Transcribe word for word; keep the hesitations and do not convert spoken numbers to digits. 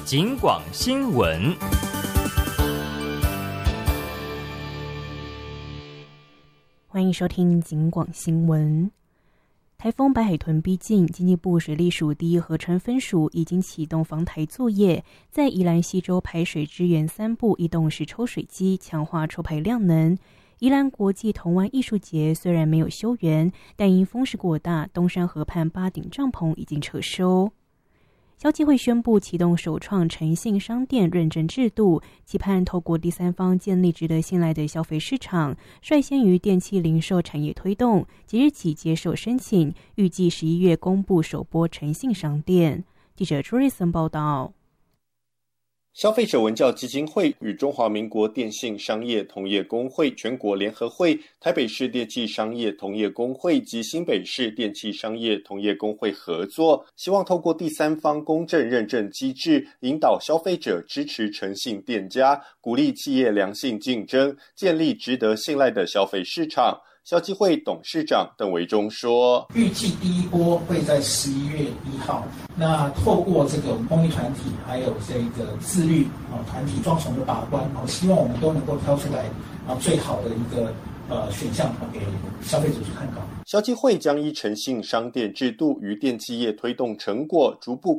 警广新闻。 欢迎收听警广新闻。台风白海豚逼近，经济部水利署第一河川分署已经启动防台作业，在宜兰溪州排水支援三部移动式抽水机，强化抽排量能。宜兰国际童玩艺术节虽然没有休园，但因风势过大，东山河畔八顶帐篷已经撤收。消基会宣布启动首创诚信商店认证制度，期盼透过第三方建立值得信赖的消费市场，率先于电器零售产业推动，即日起接受申请，预计十一月公布首波诚信商店。记者朱瑞森报道。 消费者文教基金会与中华民国电信商业同业公会全国联合会、台北市电器商业同业公会及新北市电器商业同业公会合作，希望透过第三方公正认证机制，引导消费者支持诚信店家，鼓励企业良性竞争，建立值得信赖的消费市场。消基会董事长邓维忠说， 预计第一波会在十一月一号，那透过这个公益团体还有这个自律团体双重的把关，希望我们都能够挑出来最好的一个呃选项给消费者去参考。 消基会将依诚信商店制度与电企业推动成果，逐步